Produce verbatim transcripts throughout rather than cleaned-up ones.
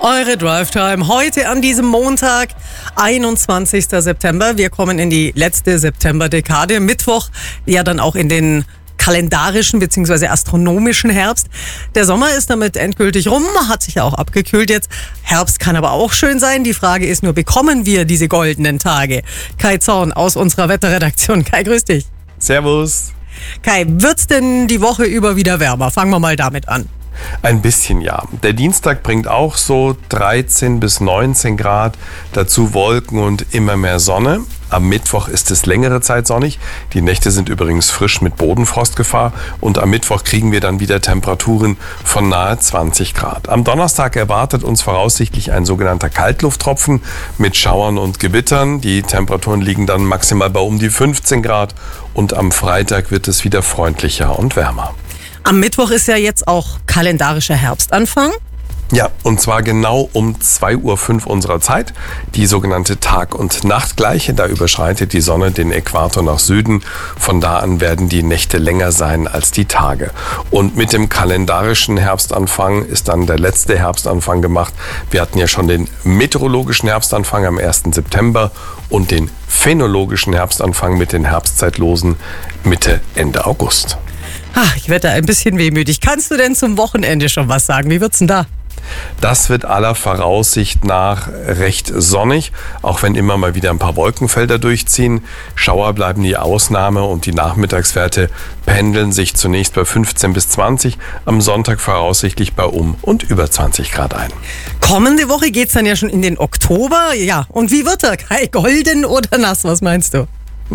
Eure Drive Time heute an diesem Montag, einundzwanzigster September. Wir kommen in die letzte Septemberdekade. Mittwoch ja dann auch in den kalendarischen bzw. astronomischen Herbst. Der Sommer ist damit endgültig rum, hat sich ja auch abgekühlt jetzt. Herbst kann aber auch schön sein. Die Frage ist nur, bekommen wir diese goldenen Tage? Kai Zorn aus unserer Wetterredaktion. Kai, grüß dich. Servus. Kai, wird's denn die Woche über wieder wärmer? Fangen wir mal damit an. Ein bisschen, ja. Der Dienstag bringt auch so dreizehn bis neunzehn Grad, dazu Wolken und immer mehr Sonne. Am Mittwoch ist es längere Zeit sonnig. Die Nächte sind übrigens frisch mit Bodenfrostgefahr und am Mittwoch kriegen wir dann wieder Temperaturen von nahe zwanzig Grad. Am Donnerstag erwartet uns voraussichtlich ein sogenannter Kaltlufttropfen mit Schauern und Gewittern. Die Temperaturen liegen dann maximal bei um die fünfzehn Grad und am Freitag wird es wieder freundlicher und wärmer. Am Mittwoch ist ja jetzt auch kalendarischer Herbstanfang. Ja, und zwar genau um zwei Uhr fünf unserer Zeit, die sogenannte Tag- und Nachtgleiche. Da überschreitet die Sonne den Äquator nach Süden. Von da an werden die Nächte länger sein als die Tage. Und mit dem kalendarischen Herbstanfang ist dann der letzte Herbstanfang gemacht. Wir hatten ja schon den meteorologischen Herbstanfang am ersten September und den phänologischen Herbstanfang mit den Herbstzeitlosen Mitte, Ende August. Ach, ich werde da ein bisschen wehmütig. Kannst du denn zum Wochenende schon was sagen? Wie wird's denn da? Das wird aller Voraussicht nach recht sonnig, auch wenn immer mal wieder ein paar Wolkenfelder durchziehen. Schauer bleiben die Ausnahme und die Nachmittagswerte pendeln sich zunächst bei fünfzehn bis zwanzig, am Sonntag voraussichtlich bei um und über zwanzig Grad ein. Kommende Woche geht's dann ja schon in den Oktober. Ja, und wie wird er? Kai, golden oder nass? Was meinst du?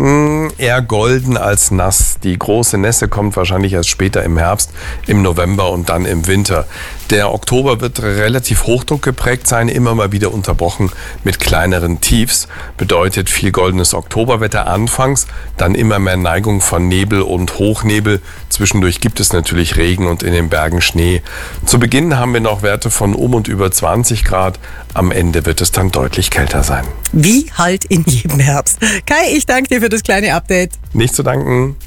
Eher golden als nass. Die große Nässe kommt wahrscheinlich erst später im Herbst, im November und dann im Winter. Der Oktober wird relativ Hochdruck geprägt sein, immer mal wieder unterbrochen mit kleineren Tiefs. Bedeutet viel goldenes Oktoberwetter anfangs, dann immer mehr Neigung von Nebel und Hochnebel. Zwischendurch gibt es natürlich Regen und in den Bergen Schnee. Zu Beginn haben wir noch Werte von um und über zwanzig Grad. Am Ende wird es dann deutlich kälter sein. Wie halt in jedem Herbst. Kai, ich danke dir für das kleine Update. Nicht zu danken.